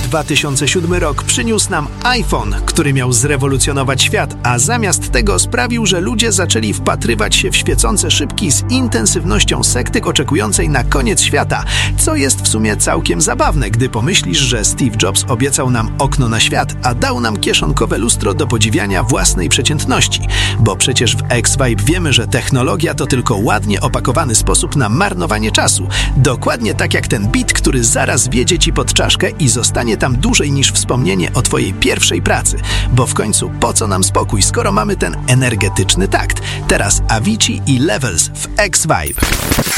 2007 rok przyniósł nam iPhone, który miał zrewolucjonować świat, a zamiast tego sprawił, że ludzie zaczęli wpatrywać się w świecące szybki z intensywnością sekty oczekującej na koniec świata, co jest w sumie całkiem zabawne, gdy pomyślisz, że Steve Jobs obiecał nam okno na świat, a dał nam kieszonkowe lustro do podziwiania własnej przeciętności. Bo przecież w X-Vibe wiemy, że technologia to tylko ładnie opakowany sposób na marnowanie czasu. Dokładnie tak jak ten beat, który zaraz wjedzie ci pod czaszkę i zostanie tam dłużej niż wspomnienie o twojej pierwszej pracy. Bo w końcu po co nam spokój, skoro mamy ten energetyczny takt? Teraz Avicii i Levels w X-Vibe.